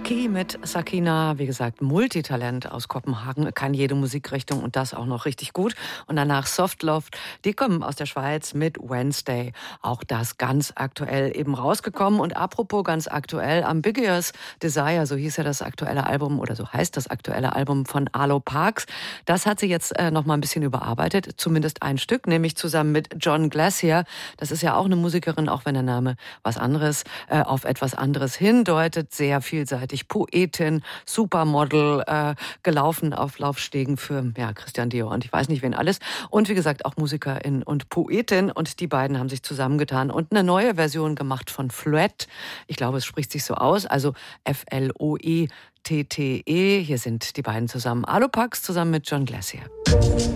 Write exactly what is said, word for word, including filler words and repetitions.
Key mit Sakina, wie gesagt, Multitalent aus Kopenhagen, kann jede Musikrichtung und das auch noch richtig gut. Und danach Softloft, die kommen aus der Schweiz mit Wednesday. Auch das ganz aktuell eben rausgekommen. Und apropos ganz aktuell, Ambiguous Desire, so hieß ja das aktuelle Album oder so heißt das aktuelle Album von Arlo Parks. Das hat sie jetzt äh, noch mal ein bisschen überarbeitet, zumindest ein Stück, nämlich zusammen mit John Glacier. Das ist ja auch eine Musikerin, auch wenn der Name was anderes, äh, auf etwas anderes hindeutet, sehr vielseitig. Poetin, Supermodel, äh, gelaufen auf Laufstegen für ja, Christian Dior und ich weiß nicht wen alles. Und wie gesagt auch Musikerin und Poetin. Und die beiden haben sich zusammengetan und eine neue Version gemacht von Floette. Ich glaube, es spricht sich so aus, also F L O E T T E. Hier sind die beiden zusammen. Arlo Parks zusammen mit John Glacier.